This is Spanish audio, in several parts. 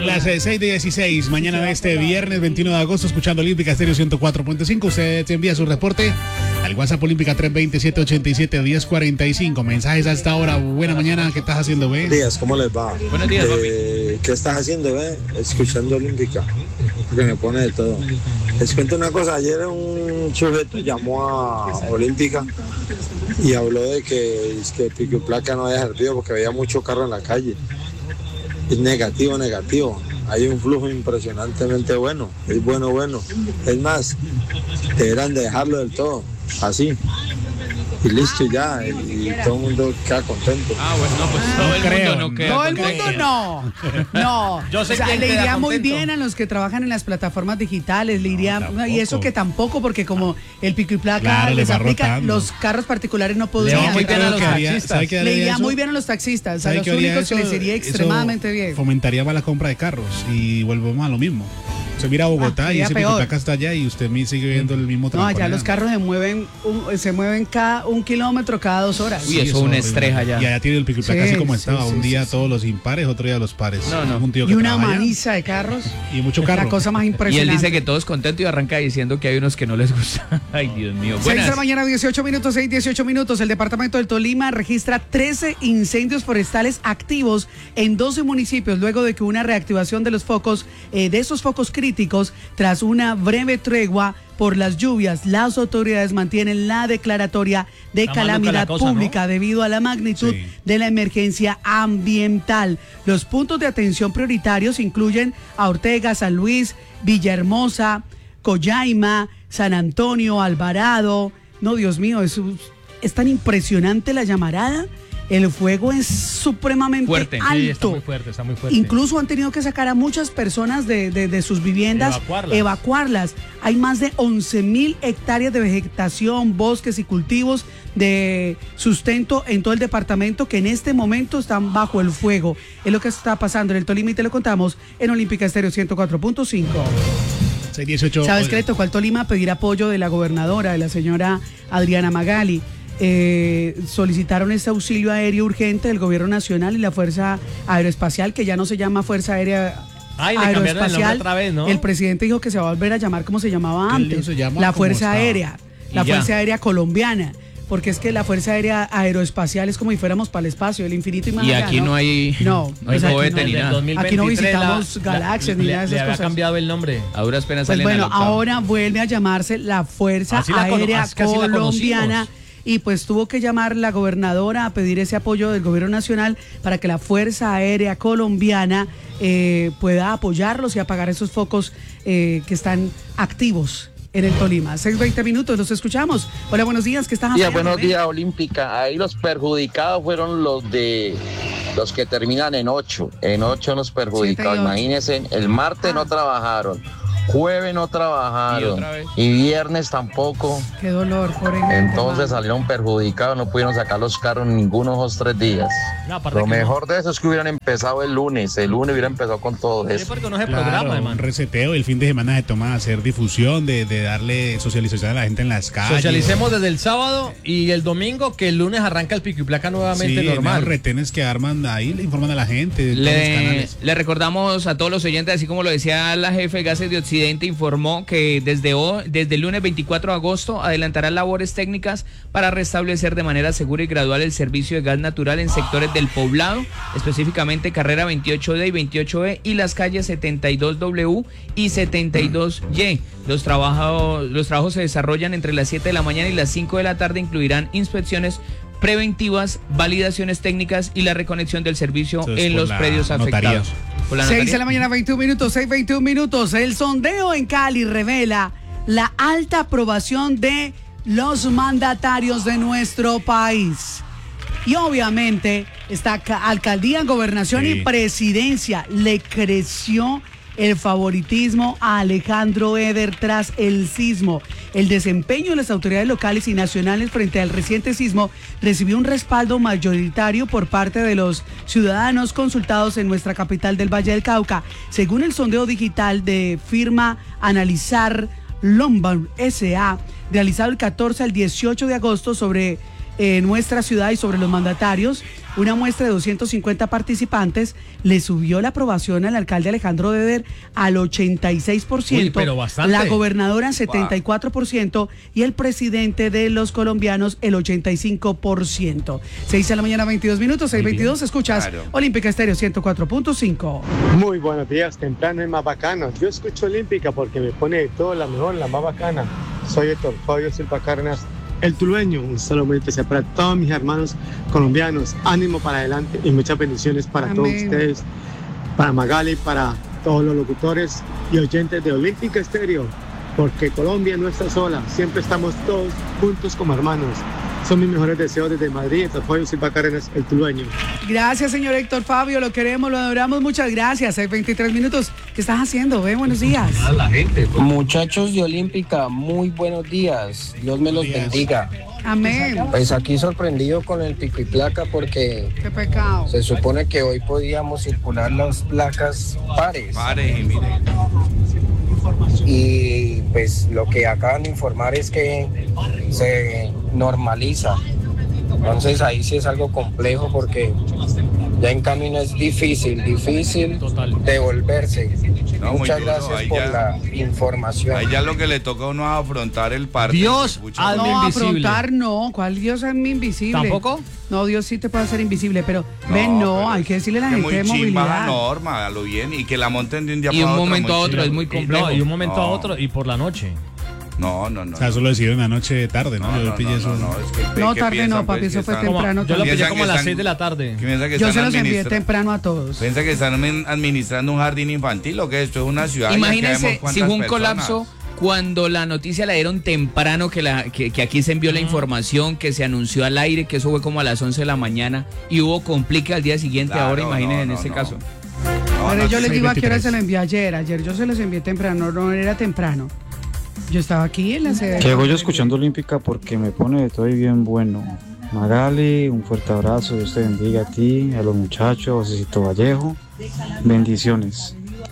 Las 6:16, mañana de este viernes 21 de agosto, escuchando Olímpica Estéreo 104.5. Usted envía su reporte al WhatsApp Olímpica 320-787-1045. Mensajes a esta hora. Buena mañana, ¿qué estás haciendo, ve? Buenos días, ¿cómo les va? Buenos días, papi. ¿Qué estás haciendo, ve? Escuchando Olímpica, porque me pone de todo. Les cuento una cosa, ayer un sujeto llamó a Olímpica y habló de que Pico y Placa no había servido porque había mucho carro en la calle. Es negativo. Hay un flujo impresionantemente bueno, es bueno. Es más, deberán de dejarlo del todo, así. Y listo, ya, y todo el mundo queda contento. Bueno, no, pues todo el mundo no queda Todo el contento. mundo no. Yo sé quién le queda iría muy contento. bien a los que trabajan en las plataformas digitales, le iría, Tampoco. y eso que tampoco, porque como el pico y placa Claro, les les va aplica, rotando. los carros particulares no Le podrían. va muy bien a los taxistas. ¿Sabe qué Le haría iría eso? muy bien a los taxistas, a ¿Sabe los qué haría únicos que eso? les iría Eso extremadamente bien. Fomentaría más la compra de carros y volvemos a lo mismo. Usted mira a Bogotá y sería ese Pico y peor. Placa está allá y usted sigue viendo el mismo No, trancón. allá los carros se mueven cada 1 kilómetro cada 2 horas. Uy, eso es un horrible. estrés allá. Y allá tiene el Pico y Placa Sí, así como sí, estaba. sí, Un día sí. todos los impares, otro día los pares. No. Un tío Y que una trabaja allá maniza de carros. y mucho carro. La cosa más Y él impresionante. dice que todo es contento y arranca diciendo que hay unos que no les gusta. Ay, Dios mío. 6 de la Buenas. mañana, 18 minutos. El departamento del Tolima registra 13 incendios forestales activos en 12 municipios luego de que una reactivación de los focos, de esos focos críticos, tras una breve tregua por las lluvias. Las autoridades mantienen la declaratoria de Está maluca calamidad la cosa, pública ¿no? debido a la magnitud Sí. de la emergencia ambiental. Los puntos de atención prioritarios incluyen a Ortega, San Luis, Villahermosa, Collaima, San Antonio, Alvarado. No, Dios mío, es tan impresionante la llamarada. El fuego es supremamente Fuerte. Sí, alto. Sí, está muy fuerte. Incluso han tenido que sacar a muchas personas de sus viviendas, evacuarlas. Hay más de 11.000 hectáreas de vegetación, bosques y cultivos de sustento en todo el departamento que en este momento están bajo el fuego. Es lo que está pasando en el Tolima y te lo contamos en Olímpica Estéreo 104.5. 6:18. ¿Sabes qué le tocó al Tolima pedir apoyo de la gobernadora, de la señora Adriana Magali? Solicitaron este auxilio aéreo urgente del gobierno nacional y la Fuerza Aeroespacial, que ya no se llama Fuerza Aérea Ay, le cambiaron el nombre Aeroespacial. otra vez, ¿no? El presidente dijo que se va a volver a llamar como se llamaba ¿Qué antes, se llama? la ¿Cómo Fuerza estaba? Aérea, la Y ya. Fuerza Aérea Colombiana, porque es que la Fuerza Aérea Aeroespacial es como si fuéramos para el espacio, el infinito y más Y allá, aquí no hay No, hay pues aquí cohete no. ni Desde el nada. 2023 Aquí no visitamos galaxias ni nada de esas Le había cosas. cambiado el nombre. A duras penas Pues salen bueno, al octavo. ahora vuelve a llamarse la Fuerza Así la Aérea es que así la Colombiana. conocimos. Y pues tuvo que llamar la gobernadora a pedir ese apoyo del gobierno nacional para que la Fuerza Aérea Colombiana pueda apoyarlos y apagar esos focos que están activos en el Tolima. 6:20 minutos, los escuchamos. Hola, buenos días, ¿qué están haciendo? Buenos días, Olímpica. Ahí los perjudicados fueron los que terminan en 8. En 8 los perjudicados. 7 y 8. Imagínense, el martes no trabajaron, jueves no ¿Y trabajaron otra vez? y viernes tampoco. Qué dolor, pobre gente, Entonces hermano. salieron perjudicados, no pudieron sacar los carros ninguno de esos 3 días. No, aparte Lo que mejor de eso es que hubieran empezado el lunes hubiera empezado con todo Sí, eso. porque no se Claro, programa, un hermano. reseteo. El fin de semana se toma a hacer difusión, de darle socialización a la gente en las calles. Socialicemos desde el sábado y el domingo, que el lunes arranca el pico y placa nuevamente Sí, normal. los retenes que arman ahí le informan a la gente de todos los canales. Le recordamos a todos los oyentes, así como lo decía la jefe de Gases de Occidente, informó que desde el lunes 24 de agosto adelantará labores técnicas para restablecer de manera segura y gradual el servicio de gas natural en sectores del poblado, específicamente carrera 28D y 28E y las calles 72W y 72Y. Los trabajos se desarrollan entre las 7 de la mañana y las 5 de la tarde, incluirán inspecciones preventivas, validaciones técnicas y la reconexión del servicio Entonces, en por los la predios notaría. afectados. Por la 6 de notaría. la mañana, 21 minutos, 6:21 minutos. El sondeo en Cali revela la alta aprobación de los mandatarios de nuestro país. Y obviamente esta alcaldía, gobernación Sí. y presidencia le creció el favoritismo a Alejandro Eder tras el sismo. El desempeño de las autoridades locales y nacionales frente al reciente sismo recibió un respaldo mayoritario por parte de los ciudadanos consultados en nuestra capital del Valle del Cauca. Según el sondeo digital de firma Analizar Lombard S.A., realizado el 14 al 18 de agosto sobre nuestra ciudad y sobre los mandatarios, una muestra de 250 participantes, le subió la aprobación al alcalde Alejandro Weber al 86%, Uy, pero bastante. la gobernadora 74% y el presidente de los colombianos el 85%. 6 de la mañana, 22 minutos, 6:22, escuchas Claro. Olímpica Estéreo 104.5. Muy buenos días, temprano es más bacano. Yo escucho Olímpica porque me pone de todo, la mejor, la más bacana. Soy Héctor Fabio Silva Cárdenas, el tulueño. Un saludo muy especial para todos mis hermanos colombianos. Ánimo para adelante y muchas bendiciones para todos Amén. ustedes, para Magali, para todos los locutores y oyentes de Olímpica Estéreo. Porque Colombia no está sola, siempre estamos todos juntos como hermanos. Son mis mejores deseos desde Madrid, Héctor Fabio Silva Cárdenas, el tulueño. Gracias, señor Héctor Fabio, lo queremos, lo adoramos, muchas gracias. 23 minutos, ¿qué estás haciendo? Buenos días. Muchachos de Olímpica, muy buenos días. Dios me los bendiga. Amén. Pues aquí sorprendido con el pico y placa porque Qué pecado. se supone que hoy podíamos circular las placas pares. Pare y mire. Y pues lo que acaban de informar es que se normaliza. Entonces ahí sí es algo complejo porque ya en camino es difícil Total. devolverse. No, muy Muchas duro, gracias ahí por ya- la información. Ahí ya lo que le toca a uno es afrontar el parte. Dios, Pucha, hazme No, invisible. afrontar no. ¿Cuál Dios es mi invisible? ¿Tampoco? No, Dios sí te puede hacer invisible, pero ven, no, pero hay que decirle a la que gente de muy chimba la movilidad. norma, a lo bien, y que la monten de un día Y de para un otro. momento a muy otro, chimba. es muy complejo. No, y un momento a No. otro y por la noche. No. O sea, eso lo decidieron anoche tarde, ¿no? Yo pillé eso. es que, No, ¿qué tarde piensan, no, papi, pues, eso que fue están- temprano. Yo lo también. pillé Piensan como a que las están- 6 de la tarde. ¿Qué piensa que Yo están se los envié administra- temprano a todos. ¿Piensa que están administrando un jardín infantil o qué? Esto es una ciudad. ya que Imagínense vemos si fue un cuántas colapso personas. cuando la noticia la dieron temprano, que aquí se envió la información, que se anunció al aire, que eso fue como a las 11 de la mañana y hubo complique al día siguiente. Claro, Ahora imagínense en no, este no. caso. Pero yo les digo a qué hora 6:23. se lo envié ayer. Ayer yo se los envié temprano, no era temprano. Yo estaba aquí en la sede. Llego yo escuchando Olímpica porque me pone de todo y bien bueno. Magali, un fuerte abrazo, Dios te bendiga a ti, a los muchachos, Josecito Vallejo. Bendiciones.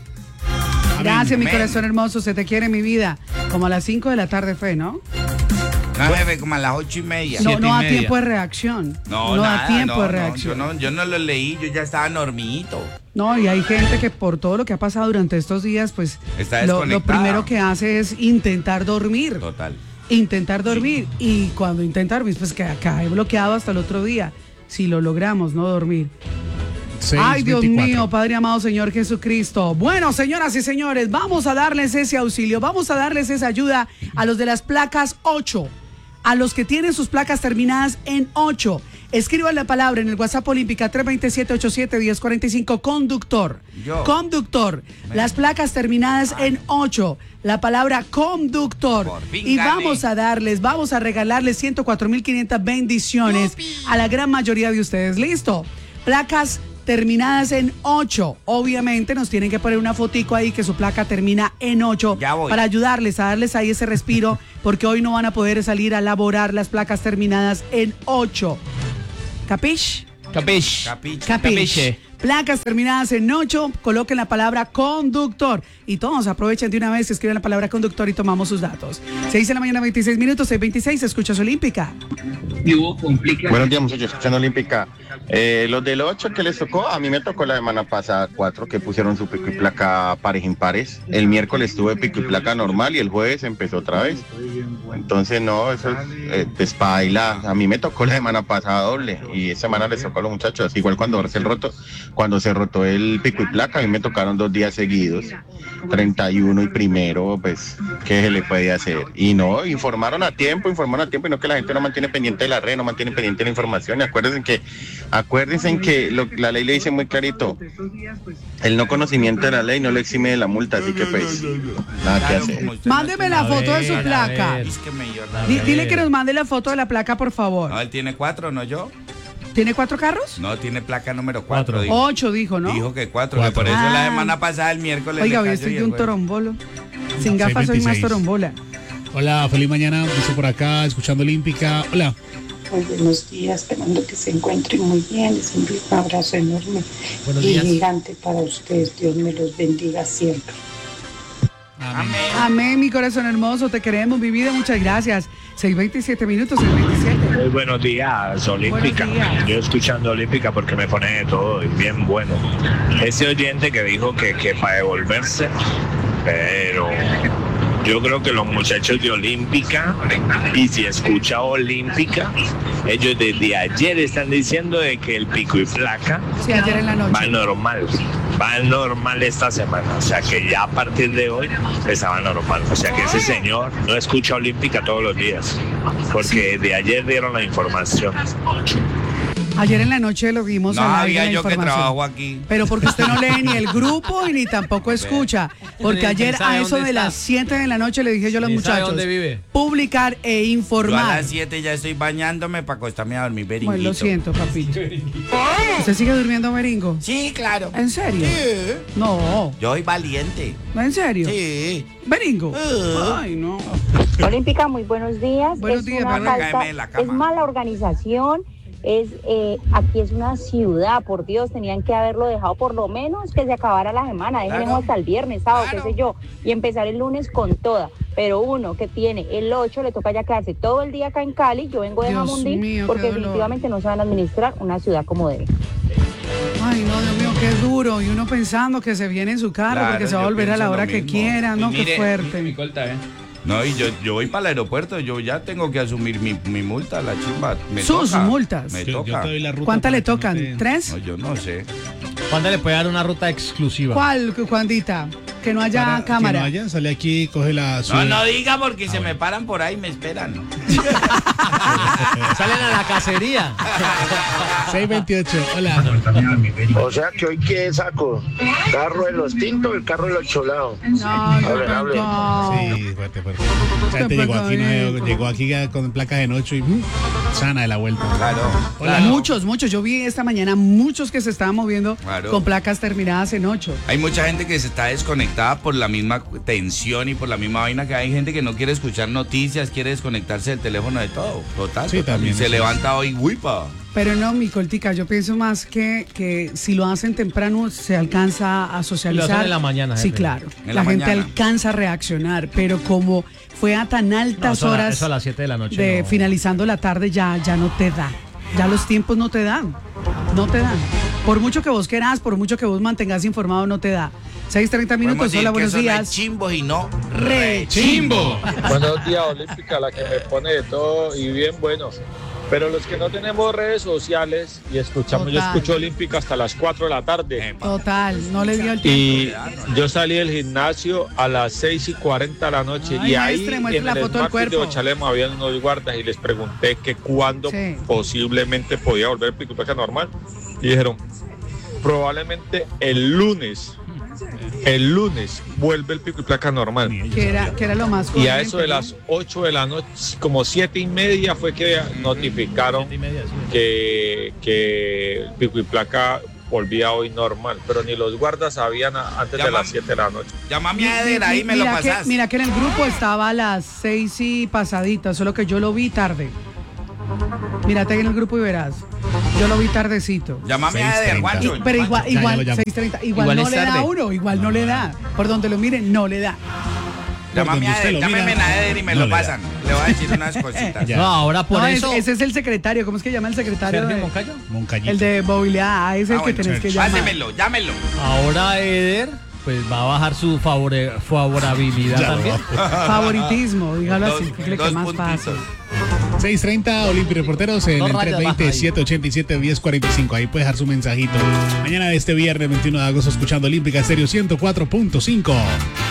Gracias, mi Amén. corazón hermoso, se te quiere mi vida. Como a las 5 de la tarde fue, ¿no? No, jefe, como a las 8:30. No, 7:30. no da tiempo de reacción. No, da nada, tiempo de no, reacción. yo no lo leí, yo ya estaba normito. No, y hay gente que por todo lo que ha pasado durante estos días, pues Está lo desconectada. primero que hace es intentar dormir. Total. Intentar dormir. Y cuando intenta dormir, pues que cae bloqueado hasta el otro día. Si lo logramos, no dormir. 6:24. Ay, Dios mío, Padre amado Señor Jesucristo. Bueno, señoras y señores, vamos a darles ese auxilio, vamos a darles esa ayuda a los de las placas 8, a los que tienen sus placas terminadas en 8. Escriban la palabra en el WhatsApp Olímpica 327-87-1045, conductor. Yo. Conductor. Las placas terminadas en 8. La palabra conductor. Por fin Y gané. vamos a regalarles 104.500 bendiciones a la gran mayoría de ustedes. ¿Listo? Placas terminadas en 8. Obviamente nos tienen que poner una fotico ahí que su placa termina en 8 Ya voy. para ayudarles a darles ahí ese respiro porque hoy no van a poder salir a laborar las placas terminadas en 8. ¿Capish? Capish. Capiche. Capiche. Placas terminadas en 8, coloquen la palabra conductor. Y todos aprovechen de una vez, escriben la palabra conductor y tomamos sus datos. 6 de la mañana, 26 minutos, 6:26, escuchas Olímpica. Buenos días, muchachos, escuchando Olímpica. Los del 8 que les tocó, a mí me tocó la semana pasada 4 que pusieron su pico y placa pares impares. El miércoles tuve pico y placa normal y el jueves empezó otra vez. Entonces, no, eso es despaila. A mí me tocó la semana pasada doble y esa semana les tocó a los muchachos. Igual cuando se rotó el pico y placa, a mí me tocaron 2 días seguidos, 31 y primero, pues, ¿qué se le puede hacer? Y no, informaron a tiempo y no que la gente no mantiene pendiente de la red, no mantiene pendiente de la información. Y acuérdense que la ley le dice muy clarito, el no conocimiento de la ley no le exime de la multa, así que pues, nada que hacer. Mándeme la foto de su ver, placa. a ver. Es que me Dile que nos mande la foto de la placa, por favor. No, él tiene 4, no yo. ¿Tiene 4 carros? No, tiene placa número 4. 8 dijo, ¿no? Dijo que 4, que por eso Ah. la semana pasada, el miércoles. Oiga, le hoy cayó estoy y de el un jueves. torombolo. Sin gafas soy más 6:26. torombola. Hola, feliz mañana. Dice por acá, escuchando Olímpica. Hola. Muy buenos días, esperando que se encuentren muy bien. Les envío un abrazo enorme Buenos y días. gigante para ustedes. Dios me los bendiga siempre. Amén. Amén, mi corazón hermoso. Te queremos, mi vida. Muchas gracias. 6:27 minutos, 6:27. Muy buenos días, Olímpica. Yo escuchando Olímpica porque me pone de todo y bien bueno. Ese oyente que dijo que para devolverse, pero yo creo que los muchachos de Olímpica, y si escucha Olímpica, ellos desde ayer están diciendo de que el pico y placa ayer en la noche. va normal esta semana, o sea que ya a partir de hoy estaba normal, o sea que ese señor no escucha Olímpica todos los días, porque de ayer dieron la información. Ayer en la noche lo vimos No al aire había la yo que información. trabajo aquí. Pero porque usted no lee ni el grupo y ni tampoco escucha. Porque ayer a eso de las 7 de la noche le dije yo a los muchachos, dónde vive. publicar e Yo a informar. las 7 ya estoy bañándome para acostarme a dormir, beringuito. Bueno, lo siento, papito. ¿Usted sigue durmiendo, Beringo? Sí, claro. ¿En serio? Sí. No. Yo soy valiente. ¿En serio? Sí. Beringo. Ay, no. Olímpica, muy buenos días. Buenos días, una bueno, falta, cáeme en la cama. es mala organización. Aquí es una ciudad, por Dios, tenían que haberlo dejado por lo menos que se acabara la semana, déjenlo hasta el viernes, sábado, qué sé yo, y empezar el lunes con toda. Pero uno que tiene el 8 le toca ya quedarse todo el día acá en Cali, yo vengo de Dios Jamundí, mío, porque qué dolor. definitivamente no saben administrar una ciudad como debe. Ay, no, Dios mío, qué duro. Y uno pensando que se viene en su carro Claro, porque se va a yo volver a la pienso hora lo que mismo. quiera. No, Mire, qué fuerte. mi colta, No, y yo voy para el aeropuerto, yo ya tengo que asumir mi multa, la chimba. Me Sus toca, multas. Me Yo toca. te doy la ruta ¿Cuántas para le que no tocan? te- ¿3? No, yo no sé. ¿Cuándo le puede dar una ruta exclusiva? ¿Cuál, Juandita? Que no haya Para cámara. Que no haya, sale aquí, coge la... No, sube. no diga porque se me paran por ahí y me esperan. Salen a la cacería. 628, hola. O sea que hoy qué saco, carro de los tintos o el carro de los cholados. No, Hable. Sí, fuerte. La gente llegó aquí con placas en 8 y sana de la vuelta. Claro. Hola. Muchos. Yo vi esta mañana muchos que se estaban moviendo Claro. con placas terminadas en 8. Hay mucha gente que se está desconectada por la misma tensión y por la misma vaina, que hay gente que no quiere escuchar noticias, quiere desconectarse del teléfono de todo. Total. Sí, también Y se eso levanta hoy, ¡uipa! Pero no, mi coltica, yo pienso más que si lo hacen temprano se alcanza a socializar. Lo hacen en la mañana, Sí, jefe. claro. En La la gente mañana. alcanza a reaccionar, pero como fue a tan altas eso horas a las 7 de la noche. de no. finalizando la tarde ya no te da. Ya los tiempos no te dan. No te dan. Por mucho que vos querás, por mucho que vos mantengas informado, no te da. 6:30 minutos, hola, buenos días. Chimbos y no Re chimbo. Buenos días, Olímpica, la que me pone de todo y bien bueno. Pero los que no tenemos redes sociales y escuchamos, yo Total. escucho Olímpica hasta las 4 de la tarde. Total, no le dio el tiempo. Y yo salí del gimnasio a las 6:40 de la noche. Ay, y ahí maestre, muestre en la el foto del Smart Fit de cuerpo. Ochalemo habían unos guardas y les pregunté que cuándo Sí. posiblemente podía volver el pico y placa normal. Y dijeron, probablemente el lunes vuelve el pico y placa normal. Que era lo más Y a coherente, eso de ¿no? las 8 de la noche, como 7:30 fue que notificaron que el pico y placa volvía hoy normal, pero ni los guardas sabían antes de las 7 de la noche. Llámame a Eder, ahí me lo pasas. Mira que en el grupo estaba a las 6 y pasadita, solo que yo lo vi tarde. Mírate en el grupo y verás. Yo lo vi tardecito. Llámame a Eder, guacho. Pero igual, Ya lo llamo. 6:30, igual Igual no es le da tarde. uno, igual no le da. Por donde lo miren, no le da. Llámame a Eder, llámeme a Eder y me no lo le da. pasan. Le voy a decir unas cositas. Ya. No, ahora por No, eso. ese es el secretario, ¿cómo es que llama el secretario? Sergio de- Moncayo. Moncañito. El de movilidad, ese es el que tenés que llamar. Pásemelo, llámelo. Ahora Eder, pues va a bajar su favorabilidad Ya lo también. Favoritismo, dígalo así, Dos- que le dos más puntitos. fácil. 6:30, Olimpia Reporteros en Dos el rayas 320-787-1045. Ahí puede dejar su mensajito. Mañana de este viernes 21 de agosto escuchando Olímpica Estéreo 104.5.